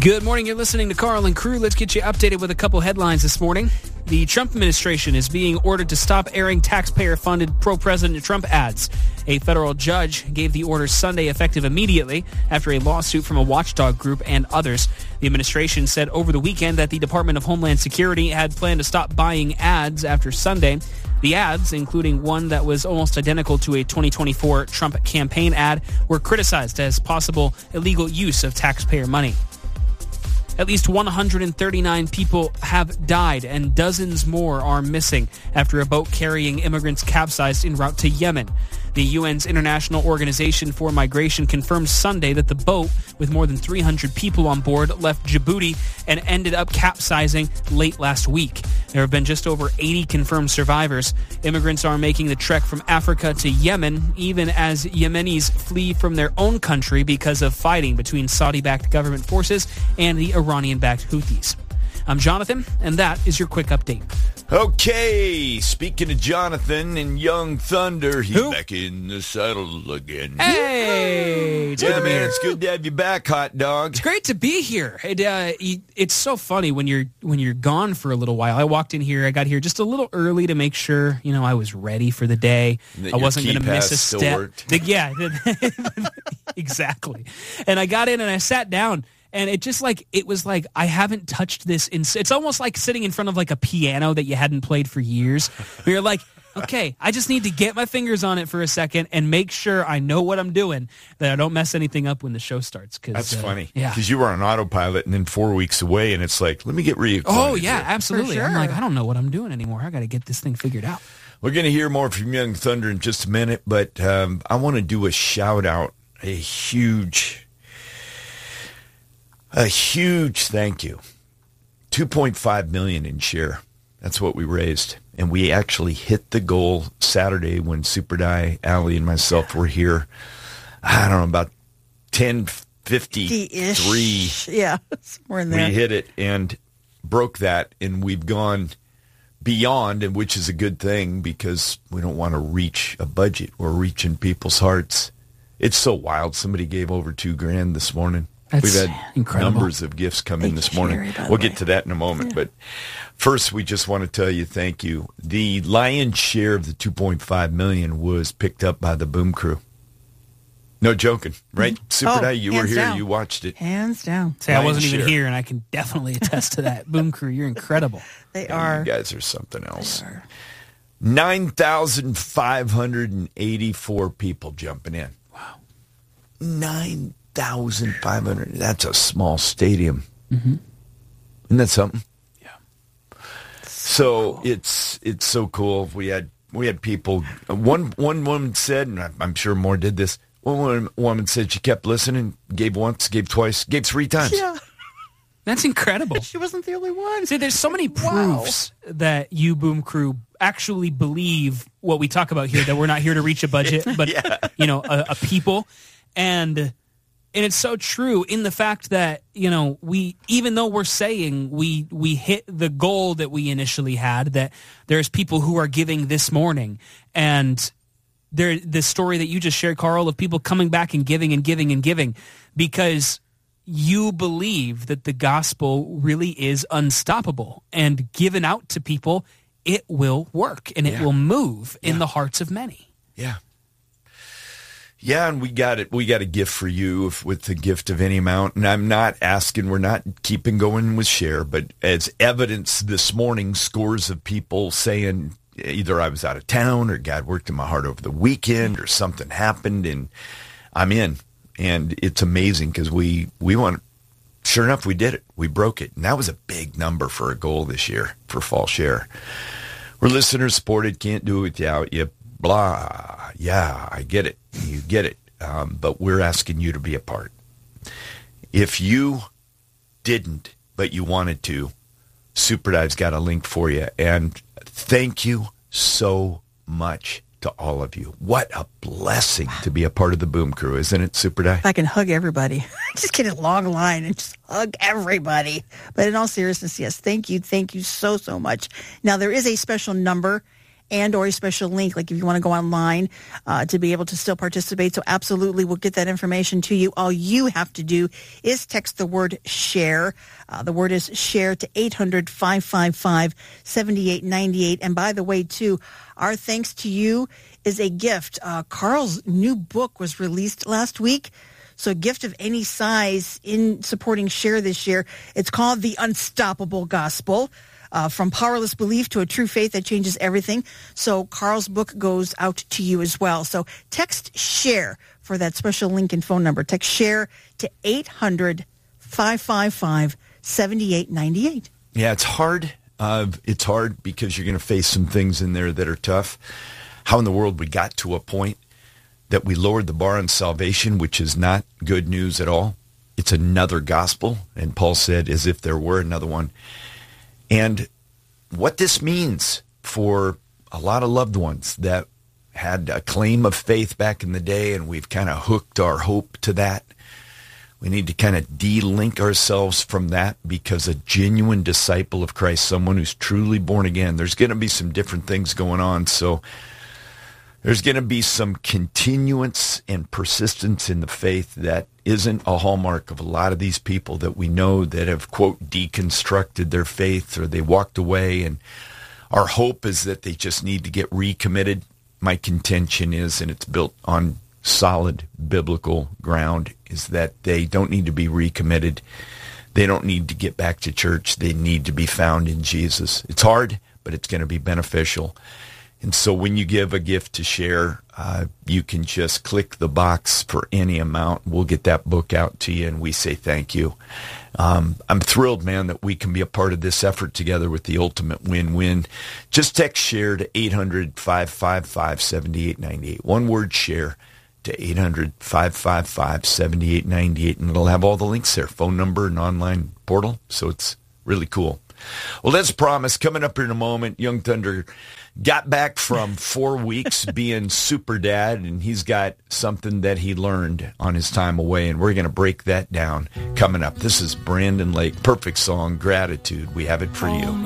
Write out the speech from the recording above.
Good morning. You're listening to Carl and Crew. Let's get you updated with a couple headlines this morning. The Trump administration is being ordered to stop airing taxpayer-funded pro-President Trump ads. A federal judge gave the order Sunday, effective immediately, after a lawsuit from a watchdog group and others. The administration said over the weekend that the Department of Homeland Security had planned to stop buying ads after Sunday. The ads, including one that was almost identical to a 2024 Trump campaign ad, were criticized as possible illegal use of taxpayer money. At least 139 people have died and dozens more are missing after a boat carrying immigrants capsized en route to Yemen. The UN's International Organization for Migration confirmed Sunday that the boat, with more than 300 people on board, left Djibouti and ended up capsizing late last week. There have been just over 80 confirmed survivors. Immigrants are making the trek from Africa to Yemen, even as Yemenis flee from their own country because of fighting between Saudi-backed government forces and the Iranian-backed Houthis. I'm Jonathan, and that is your quick update. Okay, speaking of Jonathan and Young Thunder, he's back in the saddle again. Hey! Yeah, man, it's good to have you back, hot dog. It's great to be here. It's so funny when you're gone for a little while. I walked in here, I got here just a little early to make sure, I was ready for the day. I wasn't going to miss a step. Yeah, exactly. And I got in and I sat down. And it was like I haven't touched this it's almost like sitting in front of like a piano that you hadn't played for years. Where you're like, okay, I just need to get my fingers on it for a second and make sure I know what I'm doing, that I don't mess anything up when the show starts. That's funny. Yeah. Because you were on autopilot and then 4 weeks away and it's like, let me get reacquainted. Oh, yeah, absolutely. Sure. I'm like, I don't know what I'm doing anymore. I got to get this thing figured out. We're going to hear more from Young Thunder in just a minute, but I want to do a shout out, a huge thank you. 2.5 million in share. That's what we raised. And we actually hit the goal Saturday when Super Die, Allie, and myself were here. I don't know, about 10:53. Yeah, somewhere in there. We hit it and broke that, and we've gone beyond, and which is a good thing because we don't want to reach a budget. We're reaching people's hearts. It's so wild. Somebody gave over $2,000 this morning. That's We've had incredible. numbers of gifts come in this morning. We'll get to that in a moment. But first, we just want to tell you thank you. The lion's share of the 2.5 million was picked up by the Boom Crew. No joking, right? Super Die, you were here. Down. You watched it. Hands down. Say, I wasn't Lion's even share. here, and I can definitely attest to that. Boom Crew, you're incredible. They are. You guys are something else. 9,584 people jumping in. Wow. 9,500. That's a small stadium. Mm-hmm. Isn't that something? Yeah. So it's so cool. We had people. One woman said, and I'm sure more did this. One woman said she kept listening, gave once, gave twice, gave 3 times. Yeah. That's incredible. She wasn't the only one. See, there's so many proofs that you, Boom Crew, actually believe what we talk about here, that we're not here to reach a budget, but, a people. And it's so true in the fact that, we, even though we're saying we hit the goal that we initially had, that there's people who are giving this morning. And the story that you just shared, Carl, of people coming back and giving and giving and giving because you believe that the gospel really is unstoppable, and given out to people, it will work and it will move in the hearts of many. Yeah. Yeah, and we got it. We got a gift for you with the gift of any amount. And I'm not asking, we're not keeping going with share, but as evidence this morning, scores of people saying either I was out of town or God worked in my heart over the weekend or something happened and I'm in. And it's amazing because we want, sure enough, we did it. We broke it. And that was a big number for a goal this year for fall share. We're listener supported, can't do it without you. Blah. Yeah, I get it. You get it. But we're asking you to be a part. If you didn't, but you wanted to, SuperDive's got a link for you. And thank you so much to all of you. What a blessing to be a part of the Boom Crew, isn't it, SuperDive? I can hug everybody. Just get a long line and just hug everybody. But in all seriousness, yes, thank you so much. Now, there is a special number, and or a special link, like if you want to go online to be able to still participate. So absolutely, we'll get that information to you. All you have to do is text the word SHARE. The word is SHARE to 800-555-7898. And by the way, too, our thanks to you is a gift. Carl's new book was released last week. So a gift of any size in supporting SHARE this year. It's called The Unstoppable Gospel. From powerless belief to a true faith that changes everything. So Carl's book goes out to you as well. So text SHARE for that special link and phone number. Text SHARE to 800-555-7898. Yeah, it's hard. It's hard because you're going to face some things in there that are tough. How in the world we got to a point that we lowered the bar on salvation, which is not good news at all. It's another gospel. And Paul said, as if there were another one. And what this means for a lot of loved ones that had a claim of faith back in the day, and we've kind of hooked our hope to that. We need to kind of de-link ourselves from that, because a genuine disciple of Christ, someone who's truly born again, there's going to be some different things going on. So there's going to be some continuance and persistence in the faith that isn't a hallmark of a lot of these people that we know that have, quote, deconstructed their faith, or they walked away. And our hope is that they just need to get recommitted. My contention is, and it's built on solid biblical ground, is that they don't need to be recommitted. They don't need to get back to church. They need to be found in Jesus. It's hard, but it's going to be beneficial. And so when you give a gift to SHARE, you can just click the box for any amount. We'll get that book out to you, and we say thank you. I'm thrilled, man, that we can be a part of this effort together with the ultimate win-win. Just text SHARE to 800-555-7898. One word, SHARE, to 800-555-7898, and it'll have all the links there, phone number and online portal. So it's really cool. Well, as promised, coming up here in a moment, Young Thunder got back from 4 weeks being super dad, and he's got something that he learned on his time away, and we're going to break that down coming up. This is Brandon Lake. Perfect song, Gratitude. We have it for you.